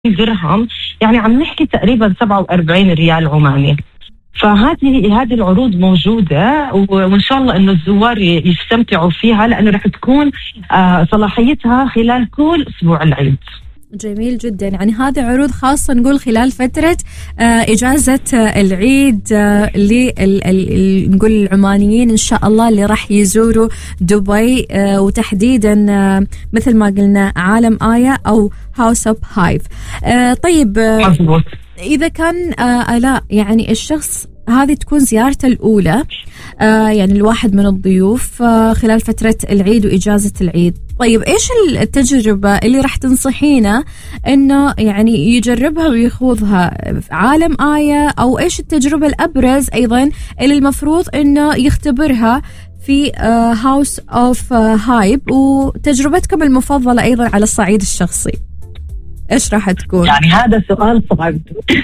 درهم، يعني عم نحكي تقريبا 47 ريال عماني. فهذه العروض موجودة، وإن شاء الله إنه الزوار يستمتعوا فيها، لأنه رح تكون صلاحيتها خلال كل أسبوع العيد. جميل جدا. يعني هذه عروض خاصة نقول خلال فترة إجازة العيد نقول العمانيين إن شاء الله اللي راح يزوروا دبي، وتحديدا مثل ما قلنا عالم آية أو هاوس أوف هايف. طيب مظبوط. إذا كان آلاء يعني الشخص هذه تكون زيارته الأولى، يعني الواحد من الضيوف خلال فترة العيد وإجازة العيد، طيب إيش التجربة اللي راح تنصحينا إنه يعني يجربها ويخوضها عالم آية، أو إيش التجربة الأبرز أيضا اللي المفروض إنه يختبرها في هاوس أوف هايب، وتجربتكم المفضلة أيضا على الصعيد الشخصي إيش راح تكون؟ يعني هذا سؤال صعب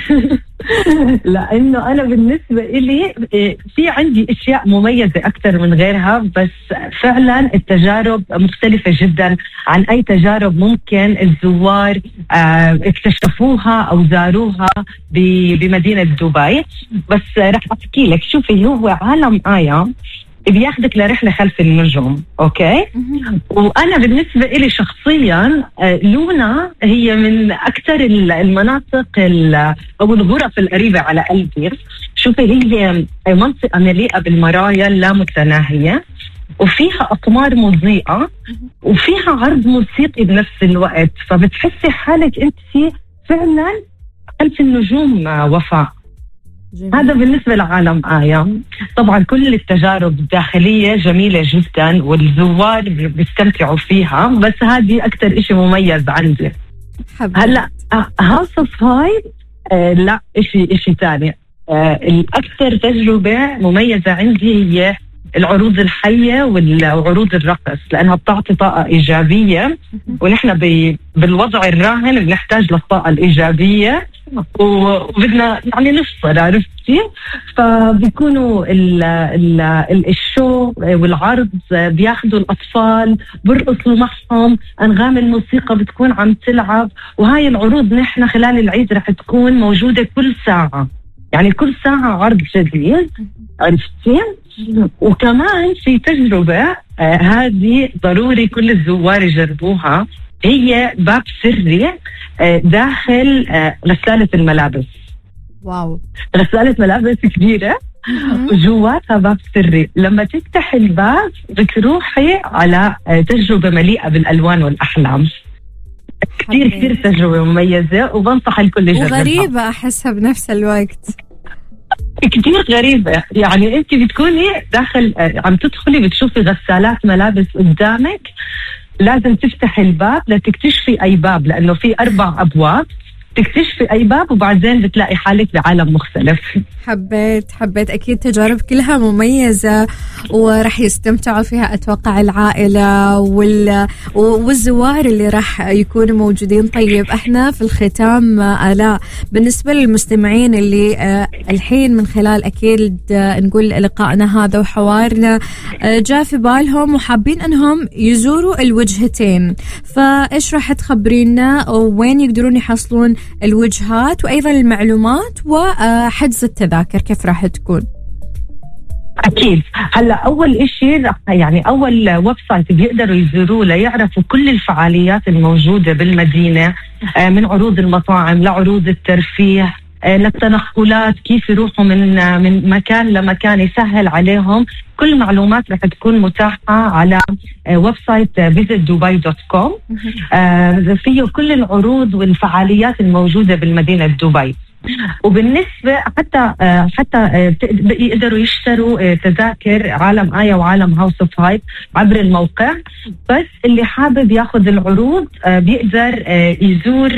لأنه أنا بالنسبة إلي في عندي أشياء مميزة أكثر من غيرها، بس فعلا التجارب مختلفة جدا عن أي تجارب ممكن الزوار اكتشفوها أو زاروها بمدينة دبي. بس رح أحكي لك. شوفي، هو عالم آية بياخدك لرحلة خلف النجوم، أوكي؟ وأنا بالنسبة إلي شخصياً لونا هي من أكثر المناطق أو الغرف القريبة على قلبي. شوفي، هي منطقة مليئة بالمرايا اللامتناهية، وفيها أقمار مضيئة، وفيها عرض موسيقي بنفس الوقت، فبتحسي حالك أنت فعلاً خلف النجوم. وفاء، هذا بالنسبة لعالم آية. طبعا كل التجارب الداخلية جميلة جدا والزوار بيستمتعوا فيها، بس هذه أكثر إشي مميز عندي. هلأ هاوس اوف هاي لا، إشي تاني. الأكثر تجربة مميزة عندي هي العروض الحية وعروض الرقص، لأنها بتعطي طاقة إيجابية، ونحن بالوضع الراهن بنحتاج للطاقة الإيجابية، وبدنا يعني نفصل، عرفتي؟ فبيكونوا الشو والعرض بياخدوا الأطفال برقصوا معهم، أنغام الموسيقى بتكون عم تلعب. وهاي العروض نحن خلال العيد رح تكون موجودة كل ساعة، يعني كل ساعة عرض جديد، عرفتي؟ وكمان في تجربة هذه ضروري كل الزوار يجربوها، هي باب سري داخل غسالة الملابس. واو، غسالة ملابس كبيرة وجواتها باب سري. لما تفتح الباب بتروحي على تجربة مليئة بالألوان والأحلام. كتير تجربة مميزة، وبنصح الكل يجربها. وغريبة أحسها بنفس الوقت، كتير غريبة. يعني أنت بتكوني داخل، عم تدخلي بتشوفي غسالات ملابس قدامك، لازم تفتح الباب لتكتشفي أي باب، لأنه في 4 أبواب، تكتشفي أي باب وبعدين بتلاقي حالك بعالم مختلف. حبيت أكيد تجارب كلها مميزة، ورح يستمتعوا فيها أتوقع العائلة والزوار اللي رح يكونوا موجودين. طيب احنا في الختام آلاء، بالنسبة للمستمعين اللي الحين من خلال أكيد نقول لقائنا هذا وحوارنا جاء في بالهم وحابين أنهم يزوروا الوجهتين، فإيش رح تخبرينا وين يقدرون يحصلون الوجهات وأيضا المعلومات وحجز التذاكر كيف راح تكون؟ أكيد. هلا أول إشي يعني أول ويب سايت بيقدروا يزوروه ليعرفوا كل الفعاليات الموجودة بالمدينة، من عروض المطاعم لعروض الترفيه للتنقلات، كيف يروحوا من مكان لمكان، يسهل عليهم. كل معلومات رح تكون متاحة على ويب سايت visitdubai.com. فيه كل العروض والفعاليات الموجودة بالمدينة دبي. وبالنسبة حتى يقدروا يشتروا تذاكر عالم آية وعالم هاوس اوف هايب عبر الموقع، بس اللي حابب ياخذ العروض بيقدر يزور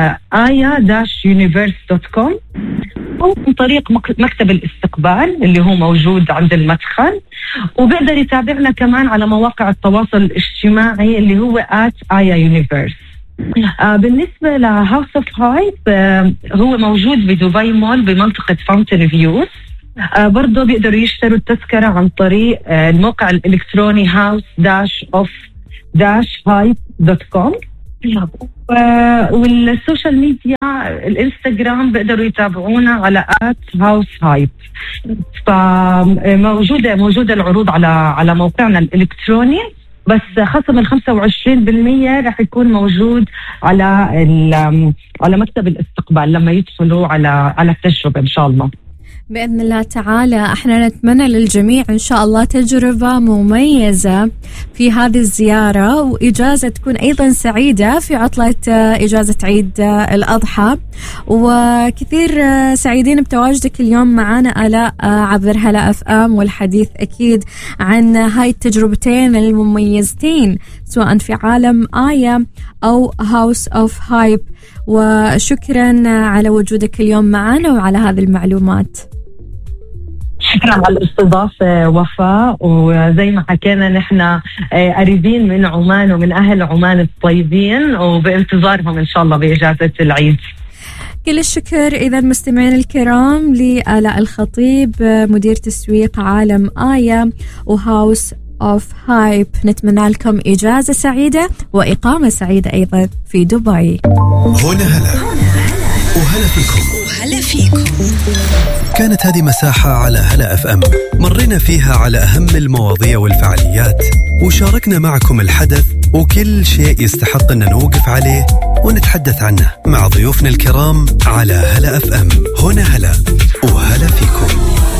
aya-universe.com أو من طريق مكتب الاستقبال اللي هو موجود عند المدخل، وبيقدر يتابعنا كمان على مواقع التواصل الاجتماعي اللي هو @aya-universe. بالنسبة لهاوس اوف هايب هو موجود بدبي مول بمنطقة فاونتن فيوز. برضو بيقدروا يشتروا التذكرة عن طريق الموقع الإلكتروني house-of-hype.com. والسوشيال ميديا الانستغرام بيقدروا يتابعونا على @househype. فموجودة العروض على موقعنا الإلكتروني، بس خصم 25% رح يكون موجود على مكتب الاستقبال لما يدخلوا على التجربة إن شاء الله. بإذن الله تعالى احنا نتمنى للجميع إن شاء الله تجربة مميزة في هذه الزيارة، وإجازة تكون أيضا سعيدة في عطلة إجازة عيد الأضحى. وكثير سعيدين بتواجدك اليوم معنا آلاء عبر هلا FM، والحديث أكيد عن هاي التجربتين المميزتين سواء في عالم آية أو هاوس أوف هايب. وشكرا على وجودك اليوم معنا وعلى هذه المعلومات. شكرا على الاستضافة وفاء، وزي ما حكينا نحن قريبين من عمان ومن أهل عمان الطيبين، وبانتظارهم إن شاء الله بإجازة العيد. كل الشكر إذا مستمعين الكرام لآلاء الخطيب مدير تسويق عالم آية وهاوس أوف هايب. نتمنى لكم إجازة سعيدة وإقامة سعيدة أيضا في دبي. هنا هلا وهلا فيكم. كانت هذه مساحة على هلا FM مرينا فيها على أهم المواضيع والفعاليات، وشاركنا معكم الحدث وكل شيء يستحق أن نوقف عليه ونتحدث عنه مع ضيوفنا الكرام على هلا FM. هنا هلا وهلا فيكم.